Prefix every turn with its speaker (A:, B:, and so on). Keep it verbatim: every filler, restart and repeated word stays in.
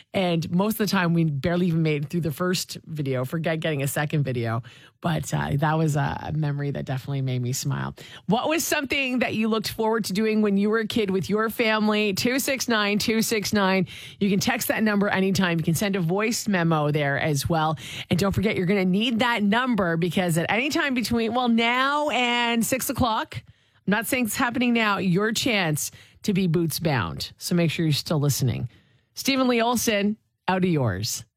A: And most of the time, we barely even made it through the first video, forget getting a second video. But uh, that was a memory that definitely made me smile. What was something that you looked forward to doing when you were a kid with your family? two six nine, two six nine. You can text that number anytime. You can send a voice memo there as well. And don't forget, you're going to need that number because at any time between, well, now and six o'clock, I'm not saying it's happening now, your chance to be boots bound. So make sure you're still listening. Stephen Lee Olson, out of yours.